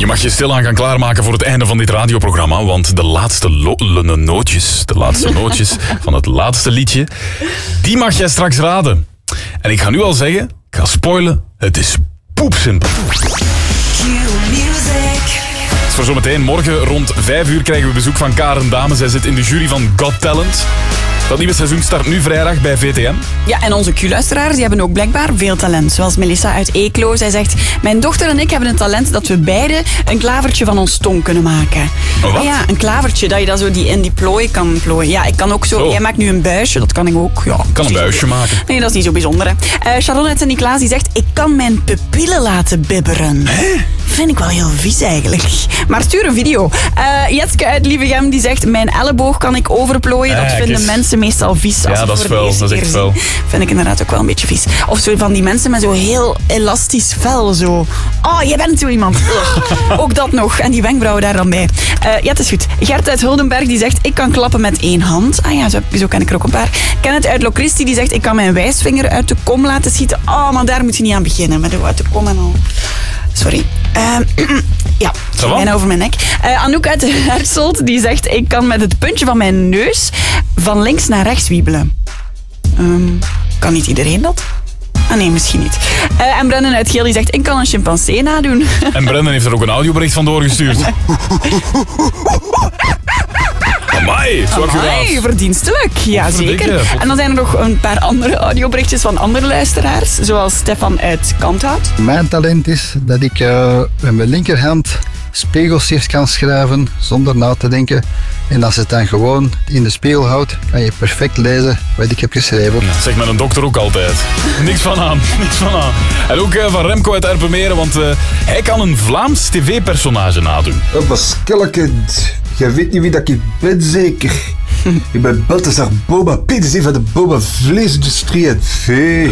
mag je stilaan gaan klaarmaken voor het einde van dit radioprogramma, want de laatste nootjes van het laatste liedje, die mag jij straks raden. En ik ga nu al zeggen, ik ga spoilen, het is poepsimpel. Voor zometeen, morgen rond 5 uur krijgen we bezoek van Karen Damen. Zij zit in de jury van Got Talent. Dat nieuwe seizoen start nu vrijdag bij VTM. Ja, en onze Q-luisteraars die hebben ook blijkbaar veel talent. Zoals Melissa uit Eeklo. Zij zegt, mijn dochter en ik hebben het talent dat we beide een klavertje van ons tong kunnen maken. Oh, wat? Ja, een klavertje, dat je dat zo in die plooi kan plooien. Ja, ik kan ook zo. Jij maakt nu een buisje, dat kan ik ook. Ja, Ik kan een buisje maken. Nee, dat is niet zo bijzonder. Hè. Sharon uit Sint-Niklaas die zegt, ik kan mijn pupillen laten bibberen. Vind ik wel heel vies eigenlijk. Maar stuur een video. Jetske uit Lievegem die zegt, mijn elleboog kan ik overplooien. Dat vinden mensen meestal vies. Ja, dat is vuil. Dat is echt vuil. Vind ik inderdaad ook wel een beetje vies. Of zo van die mensen met zo heel elastisch vel. Zo. Oh, jij bent zo iemand. Ook dat nog. En die wenkbrauwen daar dan bij. Ja, het is goed. Gert uit Huldenberg die zegt, ik kan klappen met 1 hand. Ah ja, zo ken ik er ook een paar. Kenneth uit Locristi die zegt, ik kan mijn wijsvinger uit de kom laten schieten. Oh, maar daar moet je niet aan beginnen. Met de uit de kom en al. Sorry. Ja, bijna over mijn nek. Anouk uit Herselt die zegt, ik kan met het puntje van mijn neus van links naar rechts wiebelen. Kan niet iedereen dat? Ah nee, misschien niet. En Brennan uit Geel die zegt, ik kan een chimpansee nadoen. En Brennan heeft er ook een audiobericht van doorgestuurd. Amai, zo accuraat. Verdienstelijk. Ja, zeker. En dan zijn er nog een paar andere audioberichtjes van andere luisteraars. Zoals Stefan uit Kanthout. Mijn talent is dat ik met mijn linkerhand spiegels eerst kan schrijven zonder na te denken. En als het dan gewoon in de spiegel houdt, kan je perfect lezen wat ik heb geschreven. Ja, zeg met een dokter ook altijd. Niks van aan, niks van aan. En ook van Remco uit Erpenmeren, want hij kan een Vlaams tv-personage nadoen. Pascalkind, jij weet niet wie dat ik ben, zeker? Ik ben Balthazar Boba Petersen van de Boba Vleesindustrie uit Vee.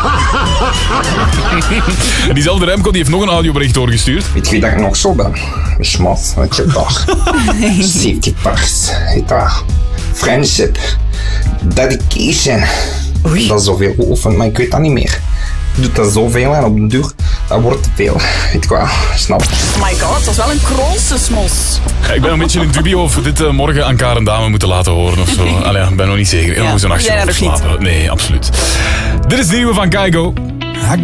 En diezelfde Remco die heeft nog een audiobericht doorgestuurd. Weet je wie dat ik nog zo ben? Smat, weet je daar. Safety first, weet daar. Friendship. Dedication. Oei. Dat is zoveel geoefend, maar ik weet dat niet meer. Je doet dat zoveel en op de duur, dat wordt te veel. Weet je wel, snap. Oh my god, dat is wel een Kroonse smos. Ja, ik ben een beetje in dubio of we dit morgen aan Karen Dame moeten laten horen of zo. Allee, ik ben nog niet zeker. Ja, Zo'n nachtje jij nog slapen. Nee, absoluut. Dit is de nieuwe van Keigo.